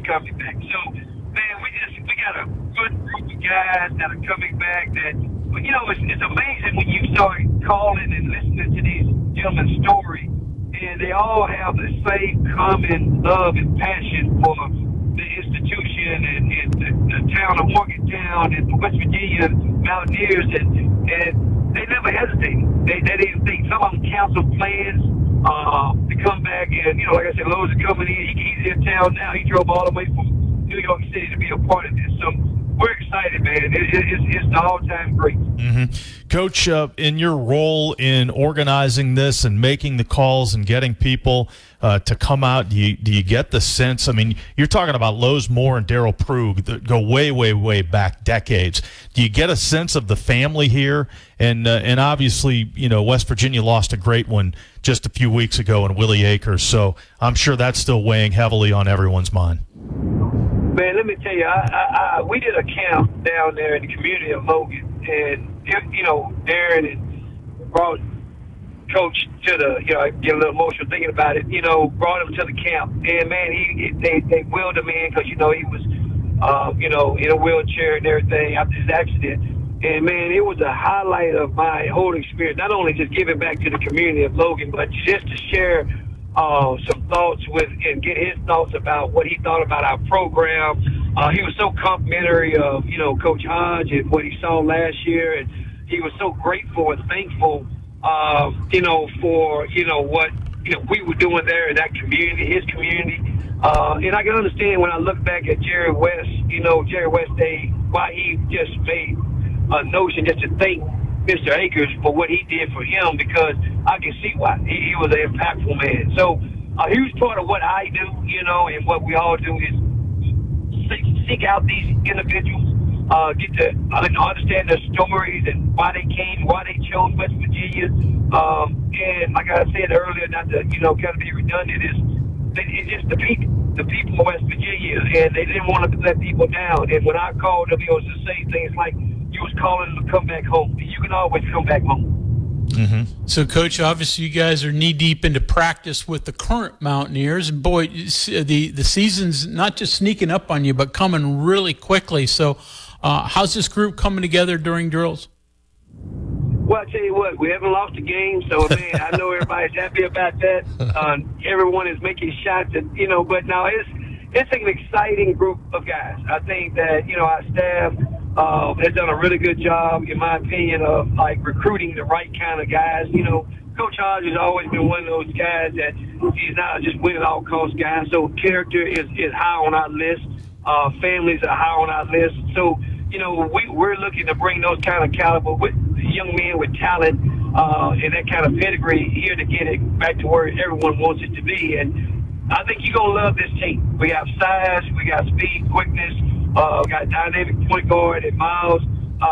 coming back. So, man, we got a good group of guys that are coming back that, you know, it's amazing when you start calling and listening to these gentlemen's story, and they all have the same common love and passion for the institution and the town of Morgantown and the West Virginia Mountaineers, and they never hesitated. They didn't think. Some of them canceled plans to come back, and, you know, like I said, Lowe's is coming in. He's in town now. He drove all the way from New York City to be a part of this. So we're excited, man. It's the all-time great. Mm-hmm. Coach, in your role in organizing this and making the calls and getting people to come out, do you get the sense? I mean, you're talking about Lowe's Moore and Daryl Prug that go way, way, way back decades. Do you get a sense of the family here? And obviously, you know, West Virginia lost a great one just a few weeks ago in Willie Akers, so I'm sure that's still weighing heavily on everyone's mind. Man, let me tell you, we did a camp down there in the community of Logan, and, you know, Darren and brought Coach to the, you know, I get a little emotional thinking about it, you know, brought him to the camp, and, man, they wheeled him in because, you know, he was, you know, in a wheelchair and everything after his accident. And, man, it was a highlight of my whole experience, not only just giving back to the community of Logan, but just to share some thoughts with and get his thoughts about what he thought about our program. He was so complimentary of, you know, Coach Hodge and what he saw last year, and he was so grateful and thankful, you know, for, you know, what, you know, we were doing there in that community, his community. And I can understand when I look back at Jerry West, you know, Jerry West Day, why he just made a notion just to thank Mr. Akers for what he did for him, because I can see why he was an impactful man. So a huge part of what I do, you know, and what we all do is seek out these individuals, get to understand their stories and why they came, why they chose West Virginia. And like I said earlier, not to, you know, kind of be redundant, it's just the people of West Virginia, and they didn't want to let people down. And when I called them, he was to say things like, you was calling them to come back home. You can always come back home. Mm-hmm. So, Coach, obviously you guys are knee-deep into practice with the current Mountaineers. And, boy, the season's not just sneaking up on you, but coming really quickly. So how's this group coming together during drills? Well, I tell you what, we haven't lost a game, so, man, I know everybody's happy about that. Everyone is making shots, and, you know, but now it's an exciting group of guys. I think that, you know, our staff has done a really good job, in my opinion, of, like, recruiting the right kind of guys. You know, Coach Hodge has always been one of those guys that he's not just win at all cost guy. So character is high on our list. Families are high on our list. So, you know, we're looking to bring those kind of caliber with young men with talent and that kind of pedigree here to get it back to where everyone wants it to be. And I think you're going to love this team. We have size, we got speed, quickness, got dynamic point guard and Miles,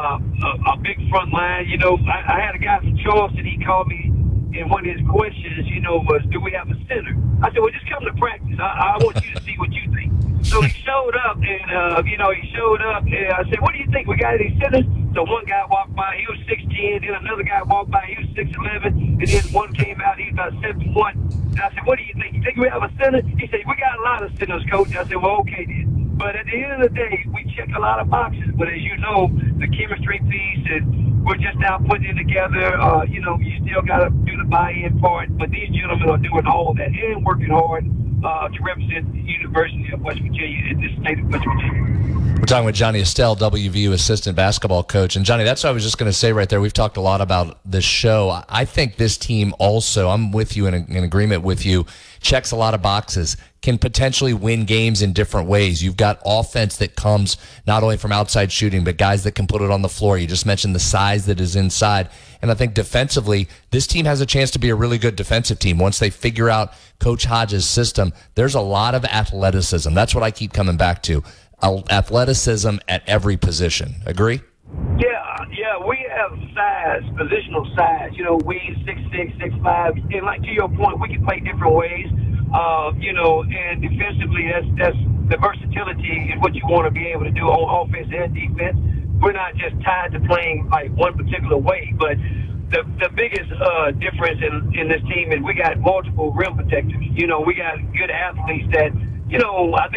a big front line. You know, I had a guy from Charleston, he called me, and one of his questions, you know, was, do we have a center? I said, well, just come to practice. I want you to see what you think. So he showed up, and, you know, and I said, what do you think? We got any centers? So one guy walked by, he was 6'10", then another guy walked by, he was 6'11", and then one came out, he was about 7'1". And I said, what do you think? You think we have a center? He said, we got a lot of centers, Coach. I said, well, okay then. But at the end of the day, we check a lot of boxes. But as you know, the chemistry piece, and we're just now putting it together. You know, you still got to do the buy-in part. But these gentlemen are doing all of that and working hard to represent the University of West Virginia in this state of West Virginia. We're talking with Johnny Estelle, WVU assistant basketball coach. And, Johnny, that's what I was just going to say right there. We've talked a lot about this show. I think this team also, I'm with you in agreement with you, checks a lot of boxes, can potentially win games in different ways. You've got offense that comes not only from outside shooting, but guys that can put it on the floor. You just mentioned the size that is inside. And I think defensively, this team has a chance to be a really good defensive team. Once they figure out Coach Hodges' system, there's a lot of athleticism. That's what I keep coming back to. Athleticism at every position. Agree? Yeah, we have size, positional size. You know, we 6'6", 6'5", and like to your point, we can play different ways. You know, and defensively, that's the versatility and what you want to be able to do on offense and defense. We're not just tied to playing like one particular way, but the biggest difference in this team is we got multiple rim protectors. You know, we got good athletes that, you know, I think